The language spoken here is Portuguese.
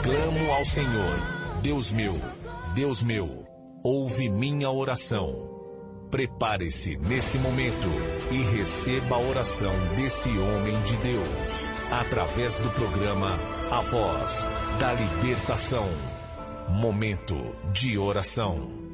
Clamo ao Senhor, Deus meu, ouve minha oração. Prepare-se nesse momento e receba a oração desse homem de Deus, através do programa A Voz da Libertação. Momento de oração.